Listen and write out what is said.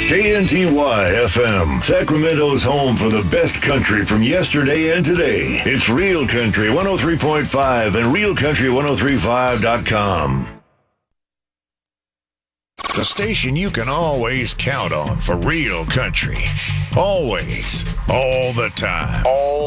KNTY FM, Sacramento's home for the best country from yesterday and today. It's Real Country 103.5 and RealCountry1035.com. The station you can always count on for real country. Always. All the time.